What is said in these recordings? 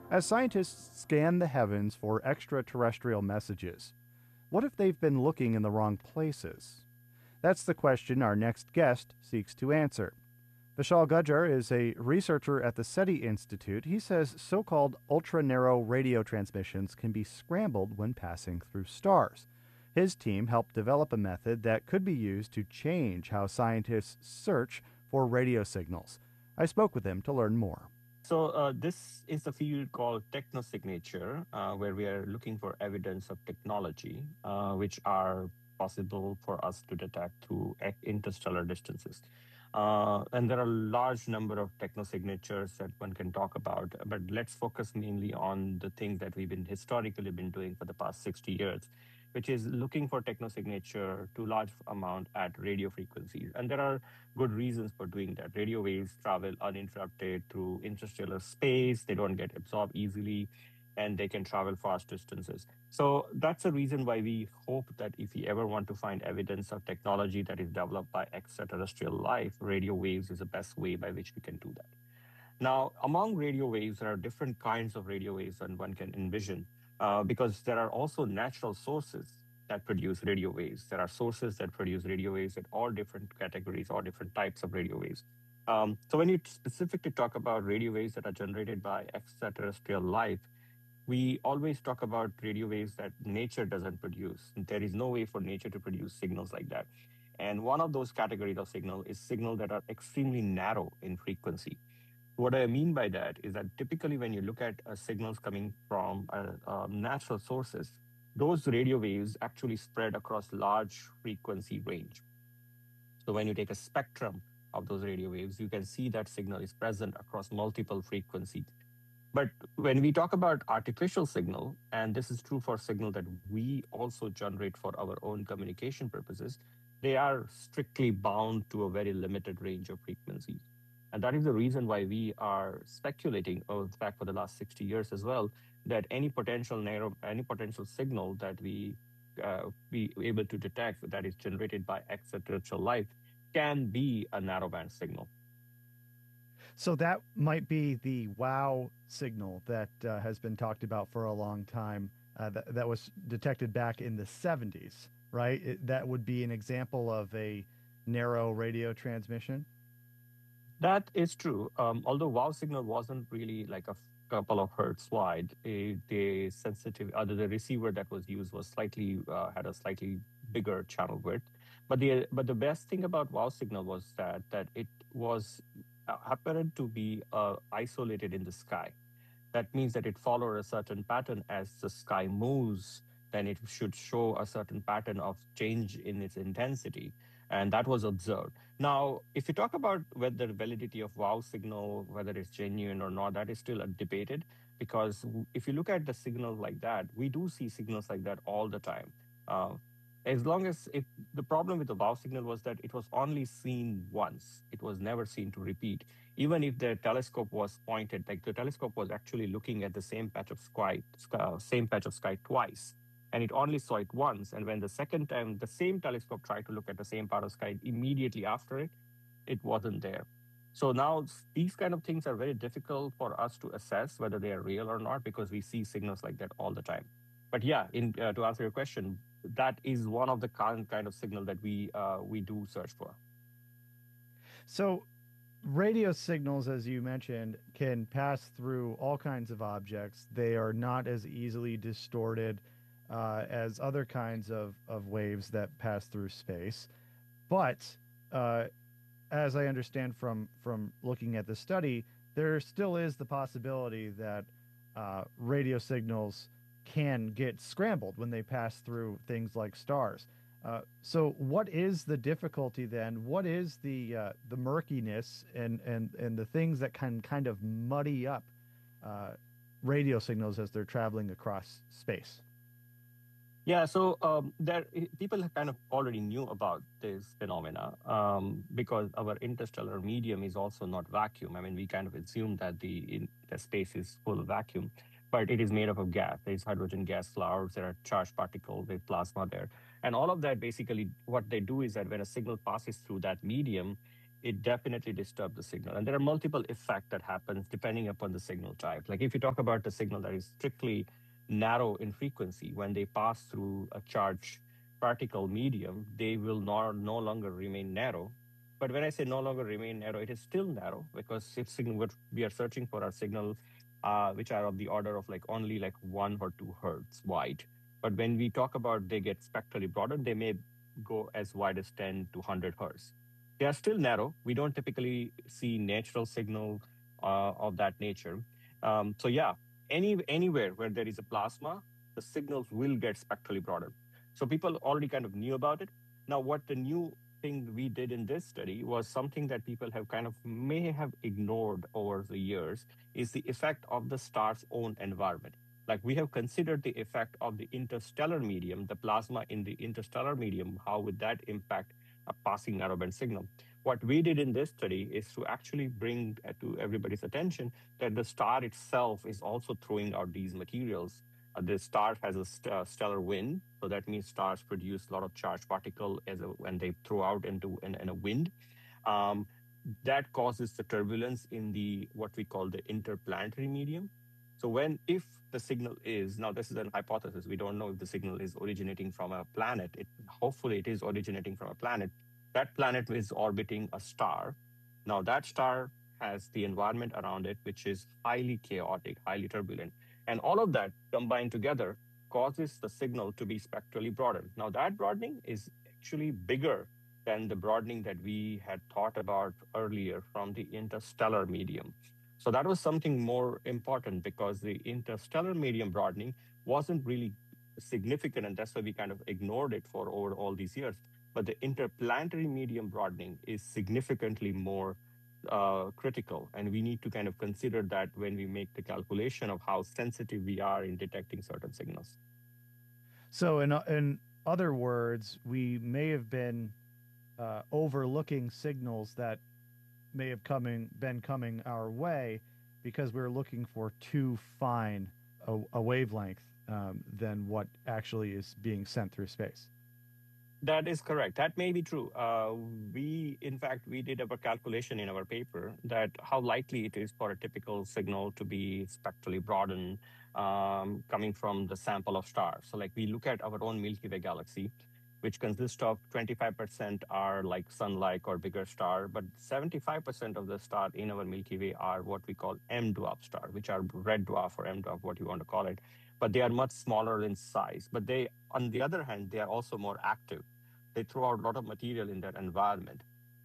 As scientists scan the heavens for extraterrestrial messages, what if they've been looking in the wrong places? That's the question our next guest seeks to answer. Vishal Gujjar is a researcher at the SETI Institute. He says so called ultra narrow radio transmissions can be scrambled when passing through stars. His team helped develop a method that could be used to change how scientists search for radio signals. I spoke with him to learn more. So this is a field called technosignature, where we are looking for evidence of technology, which are possible for us to detect through interstellar distances. And there are a large number of technosignatures that one can talk about, but let's focus mainly on the things that we've been historically been doing for the past 60 years, which is looking for technosignature to large amount at radio frequencies. And there are good reasons for doing that. Radio waves travel uninterrupted through interstellar space. They don't get absorbed easily, and they can travel fast distances. So that's the reason why we hope that if we ever want to find evidence of technology that is developed by extraterrestrial life, radio waves is the best way by which we can do that. Now, among radio waves, there are different kinds of radio waves that one can envision, because there are also natural sources that produce radio waves. There are sources that produce radio waves at all different categories or different types of radio waves. So, when you specifically talk about radio waves that are generated by extraterrestrial life, we always talk about radio waves that nature doesn't produce. There is no way for nature to produce signals like that. And one of those categories of signal is signal that are extremely narrow in frequency. What I mean by that is that typically when you look at signals coming from natural sources, those radio waves actually spread across large frequency range. So when you take a spectrum of those radio waves, you can see that signal is present across multiple frequencies. But when we talk about artificial signal, and this is true for signal that we also generate for our own communication purposes, they are strictly bound to a very limited range of frequencies. And that is the reason why we are speculating, or in fact, for the last 60 years as well, that any potential signal that we be able to detect that is generated by extraterrestrial life can be a narrowband signal. So that might be the wow signal that has been talked about for a long time. That was detected back in the 70s, right? That would be an example of a narrow radio transmission. That is true. Although wow signal wasn't really like a couple of hertz wide, the sensitive, the receiver that was used was slightly had a slightly bigger channel width. But the best thing about wow signal was that it was apparent to be isolated in the sky. That means that it followed a certain pattern as the sky moves, then it should show a certain pattern of change in its intensity. And that was observed. Now, if you talk about whether the validity of wow signal, whether it's genuine or not, that is still debated, because if you look at the signals like that, we do see signals like that all the time. Uh, as long as if the problem with the wow signal was that it was only seen once, it was never seen to repeat. Even if the telescope was pointed, like the telescope was actually looking at the same patch of same patch of sky twice, and it only saw it once. And when the second time the same telescope tried to look at the same part of sky immediately after it, it wasn't there. So now these kind of things are very difficult for us to assess whether they are real or not, because we see signals like that all the time. But yeah, to answer your question, that is one of the kind of signal that we do search for. So radio signals, as you mentioned, can pass through all kinds of objects. They are not as easily distorted as other kinds of waves that pass through space. But as I understand from looking at the study, there still is the possibility that radio signals can get scrambled when they pass through things like stars. So, what is the difficulty then? What is the murkiness and the things that can kind of muddy up uh, radio signals as they're traveling across space? Yeah, so people kind of already knew about this phenomena, because our interstellar medium is also not vacuum. I mean, we kind of assume that the space is full of vacuum, but it is made up of gas. There's hydrogen gas clouds. There are charged particles with plasma there, and all of that basically what they do is that when a signal passes through that medium, it definitely disturbs the signal. And there are multiple effects that happens depending upon the signal type. Like if you talk about the signal that is strictly narrow in frequency, when they pass through a charged particle medium, they will no longer remain narrow. But when I say no longer remain narrow, it is still narrow because if signal what we are searching for are signal which are of the order of like only like 1 or 2 hertz wide. But when we talk about they get spectrally broadened, they may go as wide as 10 to 100 hertz. They are still narrow. We don't typically see natural signal of that nature. So yeah, anywhere where there is a plasma, the signals will get spectrally broadened. So people already kind of knew about it. Now, what the new thing we did in this study was something that people have kind of may have ignored over the years is the effect of the star's own environment. Like we have considered the effect of the interstellar medium, the plasma in the interstellar medium, how would that impact a passing narrowband signal? What we did in this study is to actually bring to everybody's attention that the star itself is also throwing out these materials. The star has a stellar wind, so that means stars produce a lot of charged particle when they throw out in a wind. Um, that causes the turbulence in the what we call the interplanetary medium. So when if the signal is now this is an hypothesis, we don't know if the signal is originating from a planet. Hopefully it is originating from a planet. That planet is orbiting a star. Now that star has the environment around it, which is highly chaotic, highly turbulent, and all of that combined together causes the signal to be spectrally broadened. Now that broadening is actually bigger than the broadening that we had thought about earlier from the interstellar medium. So that was something more important because the interstellar medium broadening wasn't really significant, and that's why we kind of ignored it for over all these years. But the interplanetary medium broadening is significantly more critical, and we need to kind of consider that when we make the calculation of how sensitive we are in detecting certain signals. So, in other words, we may have been overlooking signals that may have been coming our way because we were looking for too fine a wavelength than what actually is being sent through space. That is correct. That may be true. In fact, we did a calculation in our paper that how likely it is for a typical signal to be spectrally broadened coming from the sample of stars. So, like we look at our own Milky Way galaxy, which consists of 25% are like sun-like or bigger star, but 75% of the star in our Milky Way are what we call M dwarf star, which are red dwarf or M dwarf, what you want to call it. But they are much smaller in size. But they, on the other hand, they are also more active. They throw out a lot of material in that environment.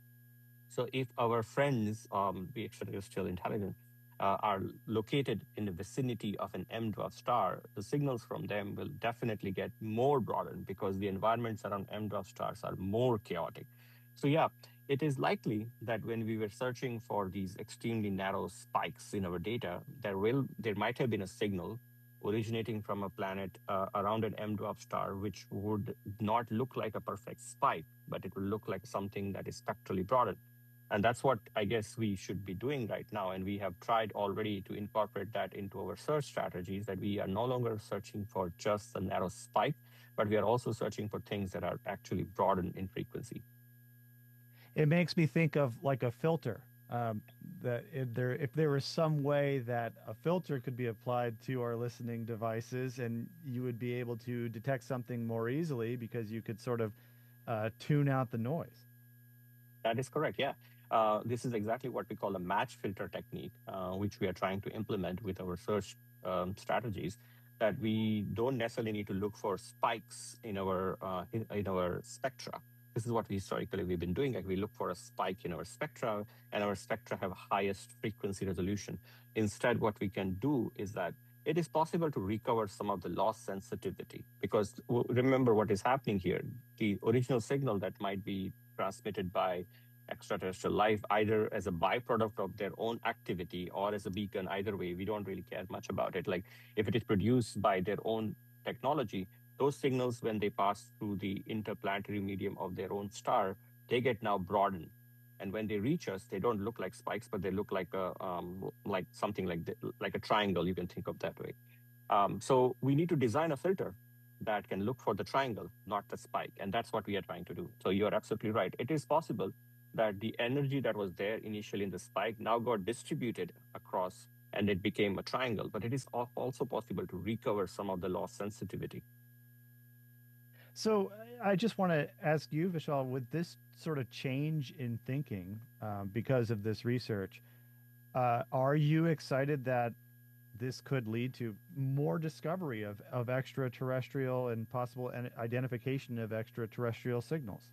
So if our friends, the extraterrestrial intelligence, are located in the vicinity of an M dwarf star, the signals from them will definitely get more broadened because the environments around M dwarf stars are more chaotic. So yeah, it is likely that when we were searching for these extremely narrow spikes in our data, there might have been a signal originating from a planet around an M dwarf star, which would not look like a perfect spike, but it will look like something that is spectrally broadened. And that's what I guess we should be doing right now. And we have tried already to incorporate that into our search strategies, that we are no longer searching for just a narrow spike, but we are also searching for things that are actually broadened in frequency. It makes me think of like a filter. That if there was some way that a filter could be applied to our listening devices, and you would be able to detect something more easily because you could sort of tune out the noise. That is correct. Yeah. This is exactly what we call a match filter technique, which we are trying to implement with our search strategies. That we don't necessarily need to look for spikes in our spectra. This is what historically we've been doing. Like we look for a spike in our spectra, and our spectra have highest frequency resolution. Instead, what we can do is that it is possible to recover some of the lost sensitivity because remember what is happening here. The original signal that might be transmitted by extraterrestrial life, either as a byproduct of their own activity or as a beacon. Either way, we don't really care much about it. Like if it is produced by their own technology, those signals, when they pass through the interplanetary medium of their own star, they get now broadened. And when they reach us, they don't look like spikes, but they look like something like a triangle. You can think of that way. So we need to design a filter that can look for the triangle, not the spike. And that's what we are trying to do. So you're absolutely right. It is possible that the energy that was there initially in the spike now got distributed across and it became a triangle. But it is also possible to recover some of the lost sensitivity. So I just want to ask you, Vishal, with this sort of change in thinking because of this research, are you excited that this could lead to more discovery of extraterrestrial and possible identification of extraterrestrial signals?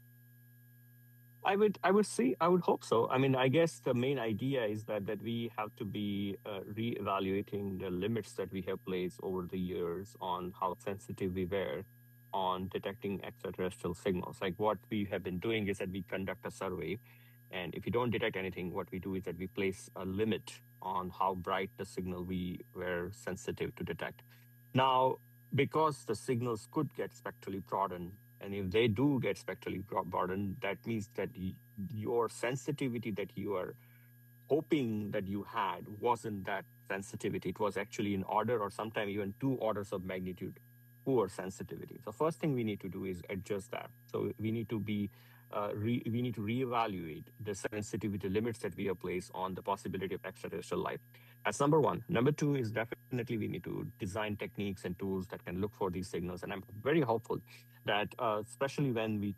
I would hope so. I mean, I guess the main idea is that we have to be reevaluating the limits that we have placed over the years on how sensitive we were on detecting extraterrestrial signals. Like what we have been doing is that we conduct a survey, and if we don't detect anything, what we do is that we place a limit on how bright the signal we were sensitive to detect. Now, because the signals could get spectrally broadened, and if they do get spectrally broadened, that means that your sensitivity that you are hoping that you had wasn't that sensitivity. It was actually an order or sometimes even 2 orders of magnitude poor sensitivity. So first thing we need to do is adjust that. So we need to be we need to reevaluate the sensitivity limits that we have placed on the possibility of extraterrestrial life. That's number one. Number two is definitely we need to design techniques and tools that can look for these signals. And I'm very hopeful that, especially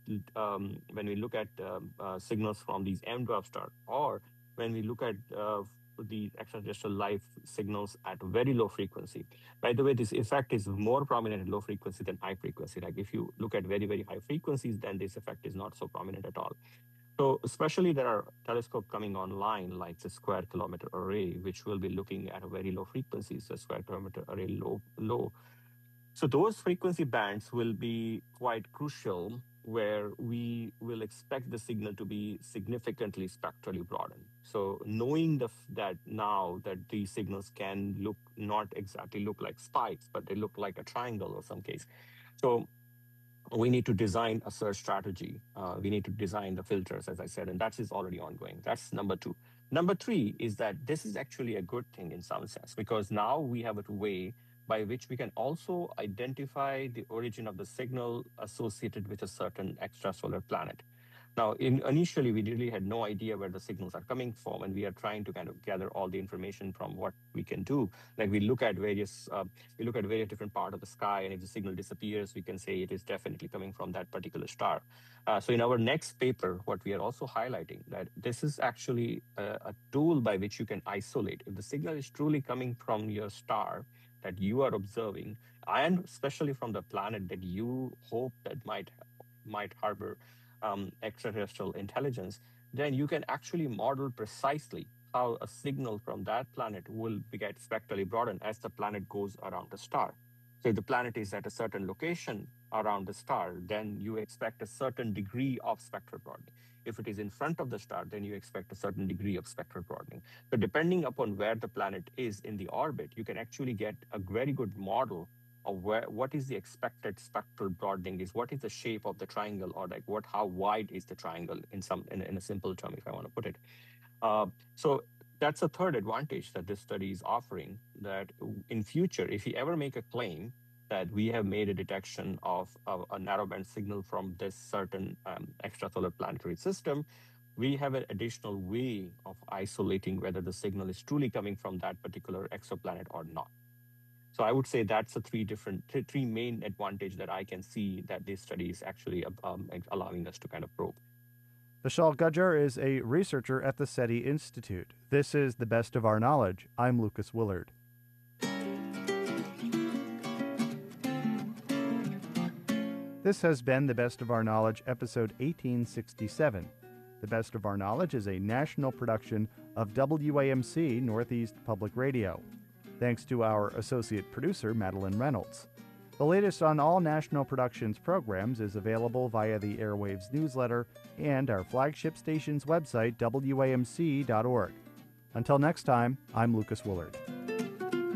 when we look at signals from these M dwarf stars, or when we look at the extraterrestrial life signals at very low frequency. By the way, this effect is more prominent at low frequency than high frequency. Like if you look at very, very high frequencies, then this effect is not so prominent at all. So especially there are telescopes coming online like the Square Kilometre Array, which will be looking at a very low frequencies, the Square Kilometre Array low. So those frequency bands will be quite crucial where we will expect the signal to be significantly spectrally broadened. So knowing that now that these signals can not exactly look like spikes, but they look like a triangle or some case. So we need to design a search strategy. We need to design the filters, as I said, and that is already ongoing. That's number two. Number three is that this is actually a good thing in some sense, because now we have a way by which we can also identify the origin of the signal associated with a certain extrasolar planet. Now, initially, we really had no idea where the signals are coming from, and we are trying to kind of gather all the information from what we can do. Like we look at various different parts of the sky, and if the signal disappears, we can say it is definitely coming from that particular star. So, in our next paper, what we are also highlighting that this is actually a tool by which you can isolate if the signal is truly coming from your star that you are observing, and especially from the planet that you hope that might harbor extraterrestrial intelligence, then you can actually model precisely how a signal from that planet will get spectrally broadened as the planet goes around the star. So if the planet is at a certain location around the star, then you expect a certain degree of spectral broadening. If it is in front of the star, then you expect a certain degree of spectral broadening. So depending upon where the planet is in the orbit, you can actually get a very good model of what is the expected spectral broadening is, what is the shape of the triangle, or like how wide is the triangle in a simple term, if I want to put it. Uh, so that's a third advantage that this study is offering, that in future, if you ever make a claim that we have made a detection of a narrowband signal from this certain extrasolar planetary system, we have an additional way of isolating whether the signal is truly coming from that particular exoplanet or not. So I would say that's the three main advantage that I can see that this study is actually allowing us to kind of probe. Vishal Gujjar is a researcher at the SETI Institute. This is The Best of Our Knowledge. I'm Lucas Willard. This has been The Best of Our Knowledge, episode 1867. The Best of Our Knowledge is a national production of WAMC Northeast Public Radio. Thanks to our associate producer, Madeline Reynolds. The latest on all National Productions programs is available via the Airwaves newsletter and our flagship station's website, WAMC.org. Until next time, I'm Lucas Willard.